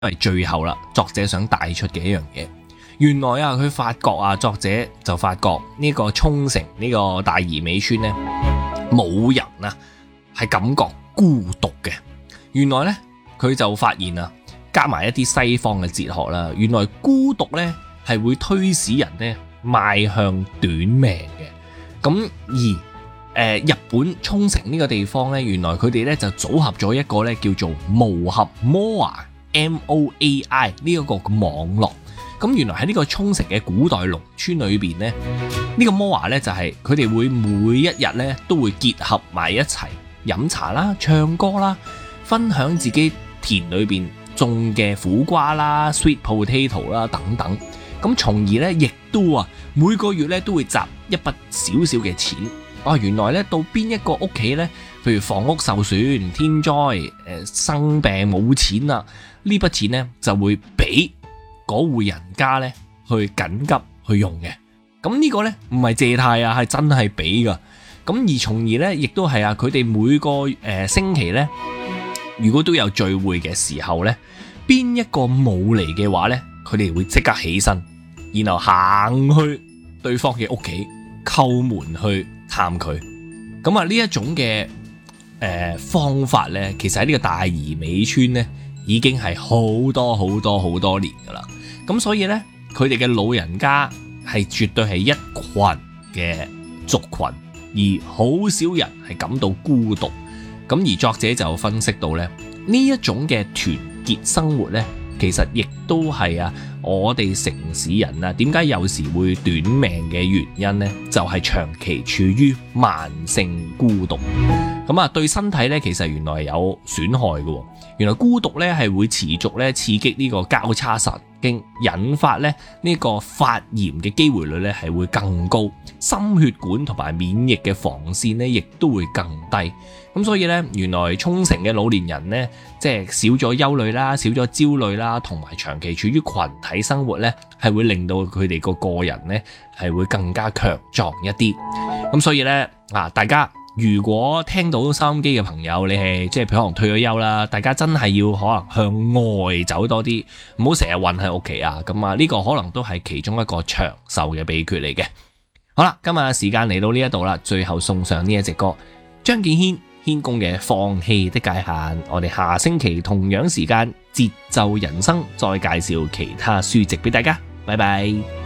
為最後啦，作者想帶出嘅一樣嘢。原來啊，佢發覺啊，作者就發覺呢個沖繩呢個大宜味村呢，冇人啊係感覺孤獨嘅。原來呢，佢就發現啊，加埋一啲西方嘅哲學啦，原來孤獨呢係會推使人呢邁向短命嘅。咁而日本沖繩呢個地方呢，原來佢哋呢就組合咗一個呢叫做無合 MOAI 呢一個網絡。咁原來喺呢個沖繩嘅古代農村裏邊呢，呢個摩華呢就係佢哋會每一日呢都會結合埋一齊飲茶啦、唱歌啦、分享自己田裏邊種嘅苦瓜啦、sweet potato 啦等等。咁從而呢，亦都啊每個月呢都會集一筆少少嘅錢。原來呢，到邊一個屋企呢，譬如房屋受損、天災、生病冇錢啦，呢筆錢呢就會俾嗰戶人家咧去緊急去用嘅。咁呢個呢，唔係借貸啊，係真係俾噶。咁而從而呢，亦都係啊，佢哋每個星期呢，如果都有聚會嘅時候呢，邊一個冇嚟嘅話呢，佢哋會即刻起身，然後行去對方嘅屋企叩門去探佢。咁啊呢一種嘅方法呢，其實喺呢個大宜味村呢，已經係好多年噶啦。咁所以呢，佢哋嘅老人家係絕對係一群嘅族群，而好少人係感到孤獨。咁而作者就分析到呢，呢一種嘅團結生活呢，其實亦都係啊，我哋城市人啊，點解有時會短命嘅原因呢？就係長期處於慢性孤獨。咁啊，對身體呢，其實原來有損害嘅。原來孤獨呢係會持續咧刺激呢個交叉神經，引發咧呢個發炎嘅機會率咧係會更高，心血管同埋免疫嘅防線呢亦都會更低。咁所以呢，原來沖繩嘅老年人呢，即係少咗憂慮啦，少咗焦慮啦，同埋長期處於群體生活呢，係會令到佢哋個人呢係會更加強壯一啲。咁所以呢，大家如果聽到收音機嘅朋友，你係即係可能退咗休啦，大家真係要可能向外走多啲，唔好成日韞喺屋企啊。咁啊，呢個可能都係其中一個長壽嘅秘訣嚟嘅。好啦，今日時間嚟到呢一度啦，最後送上呢一隻歌，張敬軒軒公嘅《放棄的界限》。我哋下星期同樣時間節奏人生再介紹其他書籍俾大家，拜拜。